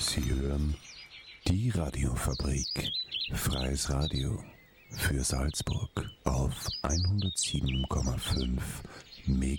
Sie hören die Radiofabrik. Freies Radio für Salzburg auf 107,5 MHz.